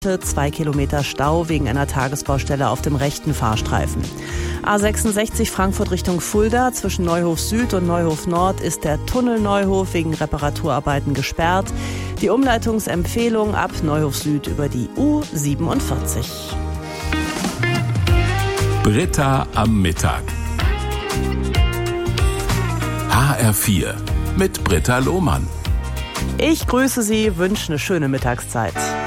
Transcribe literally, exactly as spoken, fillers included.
Zwei Kilometer Stau wegen einer Tagesbaustelle auf dem rechten Fahrstreifen. A sechsundsechzig Frankfurt Richtung Fulda. Zwischen Neuhof Süd und Neuhof Nord ist der Tunnel Neuhof wegen Reparaturarbeiten gesperrt. Die Umleitungsempfehlung ab Neuhof Süd über die U siebenundvierzig. Britta am Mittag. H R vier mit Britta Lohmann. Ich grüße Sie, wünsche eine schöne Mittagszeit.